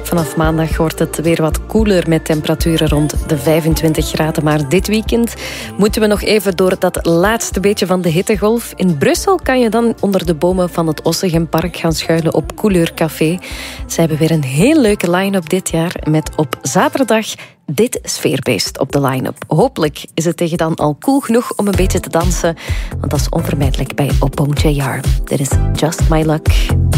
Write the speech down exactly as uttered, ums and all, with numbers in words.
Vanaf maandag wordt het weer wat koeler met temperaturen rond de vijfentwintig graden. Maar dit weekend moeten we nog even door dat laatste beetje van de hittegolf. In Brussel kan je dan onder de bomen van het Ossegem-park gaan schuilen op Couleur Café. Ze hebben weer een heel leuke line-up dit jaar met op zaterdag dit sfeerbeest op de line-up. Hopelijk is het tegen dan al cool genoeg om een beetje te dansen, want dat is onvermijdelijk bij Opom J R. Dit is Just My Luck.